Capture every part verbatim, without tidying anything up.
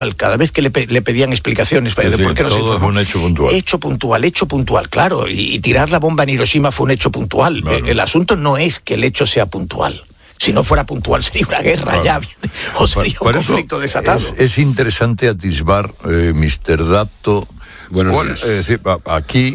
Cada vez que le, pe- le pedían explicaciones es de decir, por qué no se todo informó. es un hecho puntual. Hecho puntual, hecho puntual, claro. Y, y tirar la bomba en Hiroshima fue un hecho puntual. Claro. El, el asunto no es que el hecho sea puntual. Si no fuera puntual sería una guerra, claro, ya, o sería por, por un conflicto desatado. Es, es interesante atisbar, eh, mister Dato. Buenos cuál, días. Es decir, aquí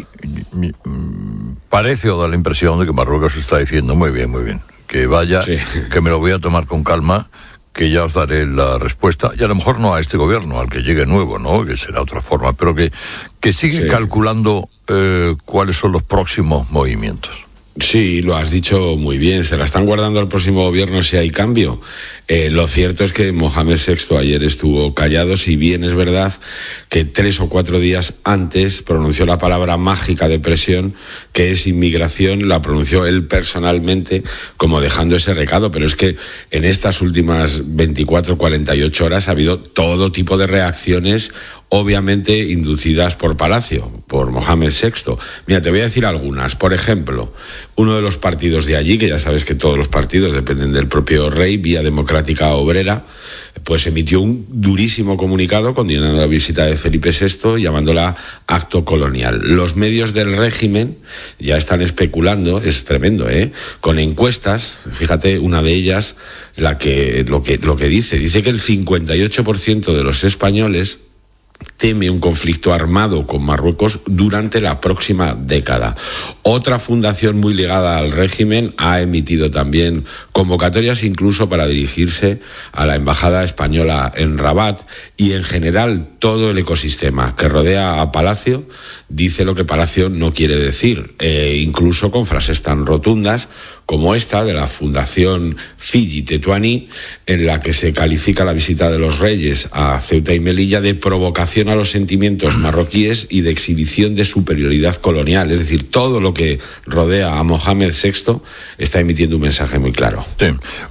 mm, parece o da la impresión de que Marruecos está diciendo muy bien, muy bien, que vaya, sí, que me lo voy a tomar con calma, que ya os daré la respuesta, y a lo mejor no a este gobierno, al que llegue nuevo, ¿no?, que será otra forma, pero que, que sigue sí. calculando eh, cuáles son los próximos movimientos. Sí, lo has dicho muy bien, se la están guardando al próximo gobierno si hay cambio. Eh, lo cierto es que Mohamed sexto ayer estuvo callado, si bien es verdad que tres o cuatro días antes pronunció la palabra mágica de presión, que es inmigración, la pronunció él personalmente como dejando ese recado, pero es que en estas últimas veinticuatro, cuarenta y ocho horas ha habido todo tipo de reacciones, obviamente inducidas por Palacio, por Mohamed sexto. Mira, te voy a decir algunas. Por ejemplo, uno de los partidos de allí, que ya sabes que todos los partidos dependen del propio rey, Vía Democrática Obrera, pues emitió un durísimo comunicado condenando la visita de Felipe sexto, llamándola acto colonial. Los medios del régimen ya están especulando, es tremendo, ¿eh?, con encuestas. Fíjate, una de ellas, la que lo que lo que dice, dice que el cincuenta y ocho por ciento de los españoles teme un conflicto armado con Marruecos durante la próxima década. Otra fundación muy ligada al régimen ha emitido también convocatorias incluso para dirigirse a la embajada española en Rabat, y en general todo el ecosistema que rodea a Palacio dice lo que Palacio no quiere decir, eh, incluso con frases tan rotundas como esta de la Fundación Fiji Tetuani, en la que se califica la visita de los reyes a Ceuta y Melilla de provocación a los sentimientos marroquíes y de exhibición de superioridad colonial. Es decir, todo lo que rodea a Mohamed sexto está emitiendo un mensaje muy claro. Sí,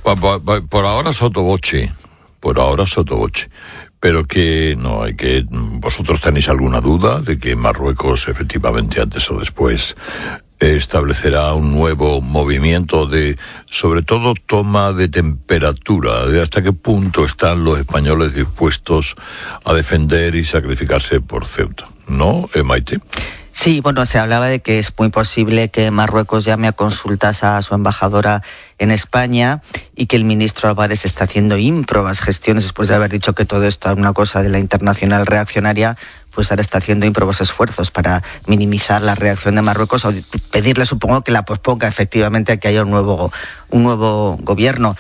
por ahora sotoboche, por ahora sotoboche. Pero que no hay que... ¿Vosotros tenéis alguna duda de que Marruecos efectivamente antes o después establecerá un nuevo movimiento de, sobre todo, toma de temperatura? ¿De hasta qué punto están los españoles dispuestos a defender y sacrificarse por Ceuta? ¿No, eh, Maite? Sí, bueno, se hablaba de que es muy posible que Marruecos llame a consultas a su embajadora en España y que el ministro Álvarez está haciendo ímprobas gestiones después de haber dicho que todo esto es una cosa de la internacional reaccionaria, pues ahora está haciendo ímprobos esfuerzos para minimizar la reacción de Marruecos o pedirle, supongo, que la posponga efectivamente a que haya un nuevo, un nuevo gobierno.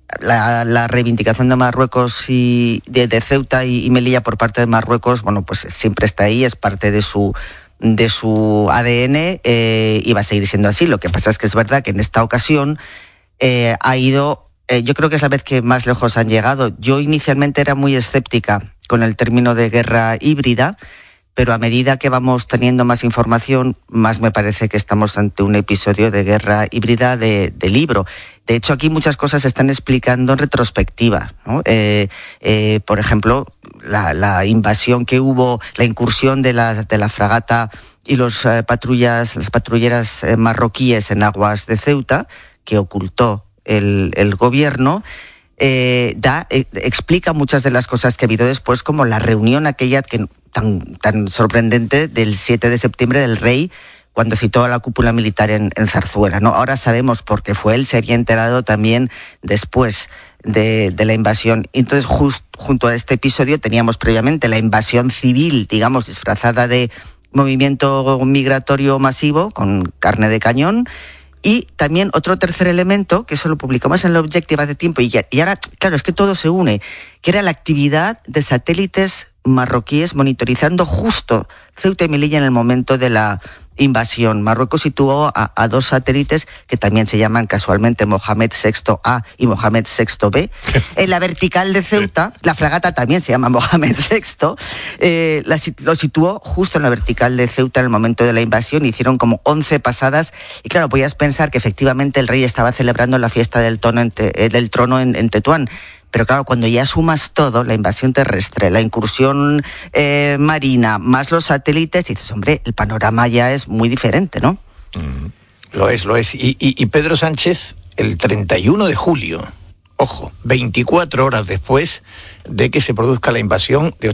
La, la reivindicación de Marruecos y de, de Ceuta y, y Melilla por parte de Marruecos, bueno, pues siempre está ahí, es parte de su de su A D N eh, y va a seguir siendo así. Lo que pasa es que es verdad que en esta ocasión eh, ha ido, eh, yo creo que es la vez que más lejos han llegado. Yo inicialmente era muy escéptica con el término de guerra híbrida, pero a medida que vamos teniendo más información, más me parece que estamos ante un episodio de guerra híbrida de, de libro. De hecho, aquí muchas cosas se están explicando en retrospectiva, ¿no? Eh, eh, por ejemplo, la, la invasión que hubo, la incursión de la, de la fragata y los eh, patrullas, las patrulleras eh, marroquíes en aguas de Ceuta, que ocultó el, el gobierno. Eh, da, eh, explica muchas de las cosas que ha habido después, como la reunión aquella que, tan, tan sorprendente del siete de septiembre del rey, cuando citó a la cúpula militar en, en Zarzuela, ¿no? Ahora sabemos por qué fue él, se había enterado también después de, de la invasión. Entonces, just, junto a este episodio teníamos previamente la invasión civil, digamos, disfrazada de movimiento migratorio masivo, con carne de cañón. Y también otro tercer elemento, que eso lo publicamos en el Objective hace tiempo, y, y ahora, claro, es que todo se une, que era la actividad de satélites marroquíes monitorizando justo Ceuta y Melilla en el momento de la invasión. Marruecos situó a, a dos satélites que también se llaman casualmente Mohamed sexto A y Mohamed sexto B. En la vertical de Ceuta, la fragata también se llama Mohamed sexto, eh, la, lo situó justo en la vertical de Ceuta en el momento de la invasión. Hicieron como once pasadas y claro, podías pensar que efectivamente el rey estaba celebrando la fiesta del, tono en te, eh, del trono en, en Tetuán. Pero claro, cuando ya sumas todo, la invasión terrestre, la incursión eh, marina, más los satélites, dices, hombre, el panorama ya es muy diferente, ¿no? Mm, lo es, lo es. Y, y, y Pedro Sánchez, el treinta y uno de julio, ojo, veinticuatro horas después de que se produzca la invasión de